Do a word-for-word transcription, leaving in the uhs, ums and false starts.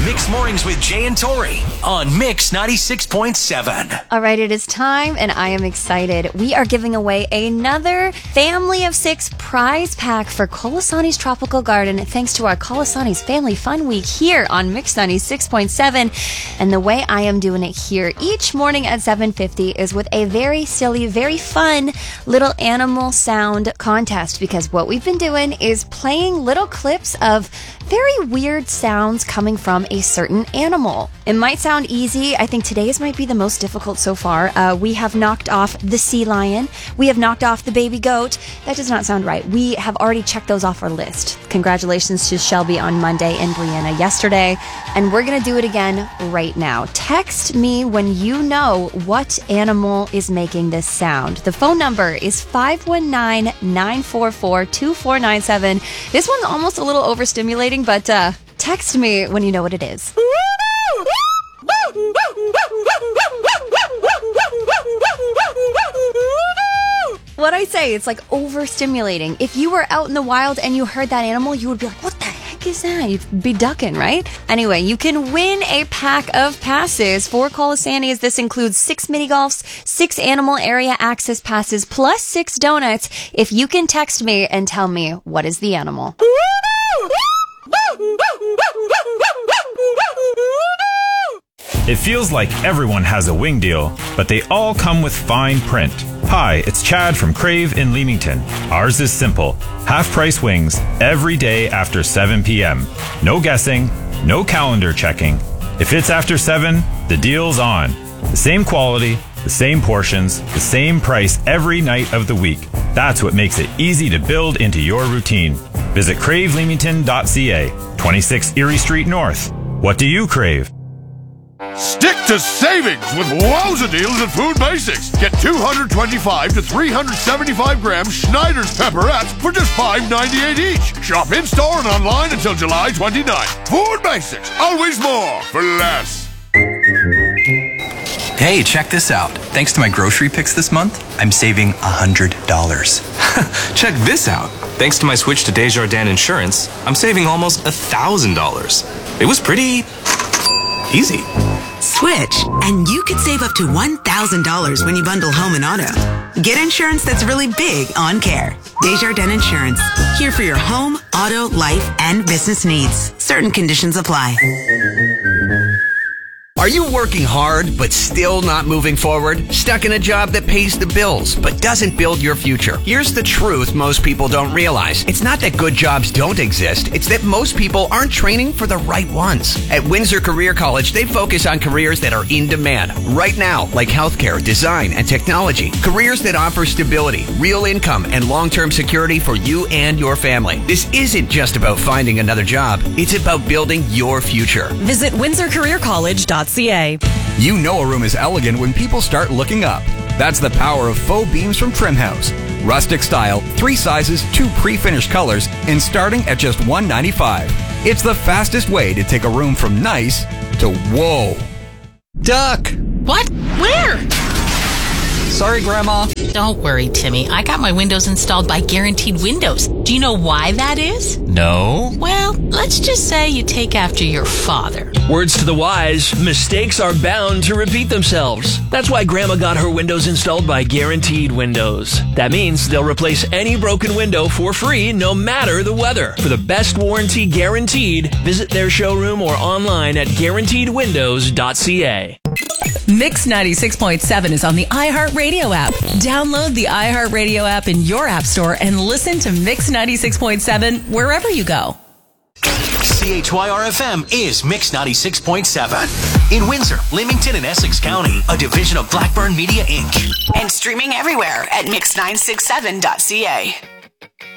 Mixed Mornings with Jay and Tori on Mix ninety-six point seven. All right, it is time, and I am excited. We are giving away another Family of Six prize pack for Colasani's Tropical Garden thanks to our Colasani's Family Fun Week here on Mix ninety-six point seven. And the way I am doing it here each morning at seven fifty is with a very silly, very fun little animal sound contest, because what we've been doing is playing little clips of very weird sounds coming from a certain animal. It might sound easy. I think today's might be the most difficult so far. Uh, we have knocked off the sea lion. We have knocked off the baby goat. That does not sound right. We have already checked those off our list. Congratulations to Shelby on Monday and Brianna yesterday. And we're going to do it again right now. Text me when you know what animal is making this sound. The phone number is five one nine, nine four four, two four nine seven. This one's almost a little overstimulating, but uh, text me when you know what it is. What I say, it's like overstimulating. If you were out in the wild and you heard that animal, you would be like, what the heck is that? You'd be ducking, right? Anyway, you can win a pack of passes for Colasani's. This includes six mini golfs, six animal area access passes, plus six donuts if you can text me and tell me what is the animal. It feels like everyone has a wing deal, but they all come with fine print. Hi, it's Chad from Crave in Leamington. Ours is simple. Half-price wings every day after seven p.m. No guessing, no calendar checking. If it's after seven, the deal's on. The same quality, the same portions, the same price every night of the week. That's what makes it easy to build into your routine. Visit crave leamington dot c a, twenty-six Erie Street North. What do you crave? Stick to savings with wowza deals at Food Basics. Get two hundred twenty-five to three hundred seventy-five gram Schneider's pepperettes for just five ninety-eight each. Shop in-store and online until July twenty-ninth. Food Basics, always more for less. Hey, check this out. Thanks to my grocery picks this month, I'm saving one hundred dollars. Check this out. Thanks to my switch to Desjardins Insurance, I'm saving almost one thousand dollars. It was pretty easy. Switch, and you could save up to one thousand dollars when you bundle home and auto. Get insurance that's really big on care. Desjardins Insurance, here for your home, auto, life, and business needs. Certain conditions apply. Are you working hard but still not moving forward? Stuck in a job that pays the bills but doesn't build your future? Here's the truth most people don't realize. It's not that good jobs don't exist. It's that most people aren't training for the right ones. At Windsor Career College, they focus on careers that are in demand right now, like healthcare, design, and technology. Careers that offer stability, real income, and long-term security for you and your family. This isn't just about finding another job. It's about building your future. Visit windsor career college dot c a. You know a room is elegant when people start looking up. That's the power of faux beams from Trim House. Rustic style, three sizes, two pre-finished colors, and starting at just one ninety-five. It's the fastest way to take a room from nice to whoa. Duck! What? Where? Sorry, Grandma. Don't worry, Timmy. I got my windows installed by Guaranteed Windows. Do you know why that is? No. Well, let's just say you take after your father. Words to the wise, mistakes are bound to repeat themselves. That's why Grandma got her windows installed by Guaranteed Windows. That means they'll replace any broken window for free, no matter the weather. For the best warranty guaranteed, visit their showroom or online at guaranteed windows dot c a. Mix ninety-six point seven is on the iHeartRadio app. Download the iHeartRadio app in your app store and listen to Mix ninety-six point seven wherever you go. C H Y R F M is Mix ninety-six point seven. In Windsor, Leamington, and Essex County, a division of Blackburn Media, Incorporated. And streaming everywhere at mix nine six seven dot c a.